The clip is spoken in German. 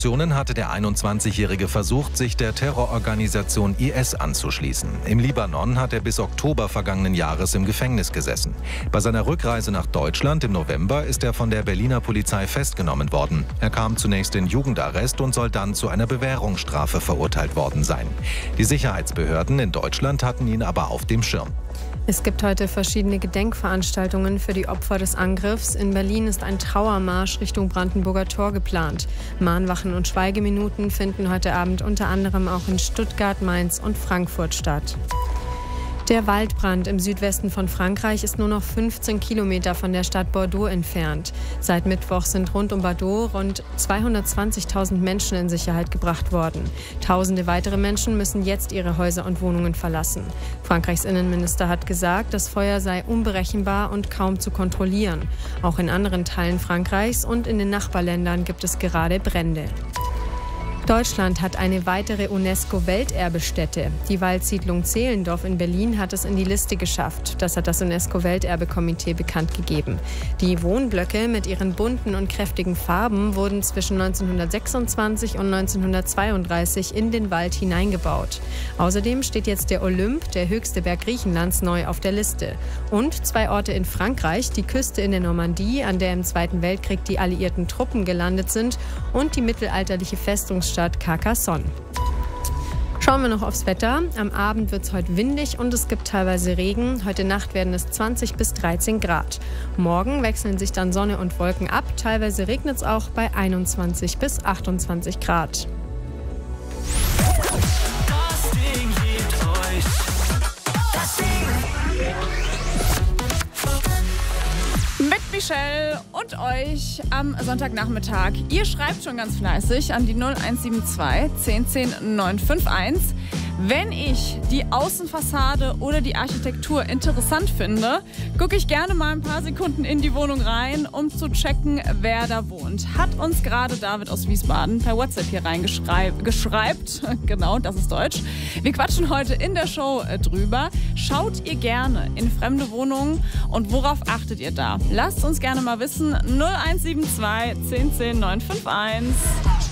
Hatte der 21-Jährige versucht, sich der Terrororganisation IS anzuschließen. Im Libanon hat er bis Oktober vergangenen Jahres im Gefängnis gesessen. Bei seiner Rückreise nach Deutschland im November ist er von der Berliner Polizei festgenommen worden. Er kam zunächst in Jugendarrest und soll dann zu einer Bewährungsstrafe verurteilt worden sein. Die Sicherheitsbehörden in Deutschland hatten ihn aber auf dem Schirm. Es gibt heute verschiedene Gedenkveranstaltungen für die Opfer des Angriffs. In Berlin ist ein Trauermarsch Richtung Brandenburger Tor geplant. Mahnwachen und Schweigeminuten finden heute Abend unter anderem auch in Stuttgart, Mainz und Frankfurt statt. Der Waldbrand im Südwesten von Frankreich ist nur noch 15 Kilometer von der Stadt Bordeaux entfernt. Seit Mittwoch sind rund um Bordeaux rund 220.000 Menschen in Sicherheit gebracht worden. Tausende weitere Menschen müssen jetzt ihre Häuser und Wohnungen verlassen. Frankreichs Innenminister hat gesagt, das Feuer sei unberechenbar und kaum zu kontrollieren. Auch in anderen Teilen Frankreichs und in den Nachbarländern gibt es gerade Brände. Deutschland hat eine weitere UNESCO-Welterbestätte. Die Waldsiedlung Zehlendorf in Berlin hat es in die Liste geschafft. Das hat das UNESCO-Welterbekomitee bekannt gegeben. Die Wohnblöcke mit ihren bunten und kräftigen Farben wurden zwischen 1926 und 1932 in den Wald hineingebaut. Außerdem steht jetzt der Olymp, der höchste Berg Griechenlands, neu auf der Liste. Und 2 Orte in Frankreich, die Küste in der Normandie, an der im Zweiten Weltkrieg die alliierten Truppen gelandet sind, und die mittelalterliche Festungsstadt Carcassonne. Schauen wir noch aufs Wetter. Am Abend wird es heute windig und es gibt teilweise Regen. Heute Nacht werden es 20 bis 13 Grad. Morgen wechseln sich dann Sonne und Wolken ab. Teilweise regnet es auch bei 21 bis 28 Grad. Das Ding liebt euch. Das Ding. Mit Michelle und euch am Sonntagnachmittag. Ihr schreibt schon ganz fleißig an die 0172 1010 951. Wenn ich die Außenfassade oder die Architektur interessant finde, gucke ich gerne mal ein paar Sekunden in die Wohnung rein, um zu checken, wer da wohnt. Hat uns gerade David aus Wiesbaden per WhatsApp hier reingeschreibt. Genau, das ist Deutsch. Wir quatschen heute in der Show drüber. Schaut ihr gerne in fremde Wohnungen und worauf achtet ihr da? Lasst uns gerne mal wissen. 0172 1010 951.